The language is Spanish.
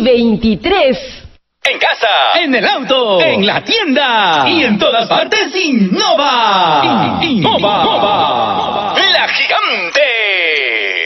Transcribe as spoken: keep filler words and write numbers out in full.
veintitrés. En casa, en el auto, en la tienda y en todas partes Innova. Innova.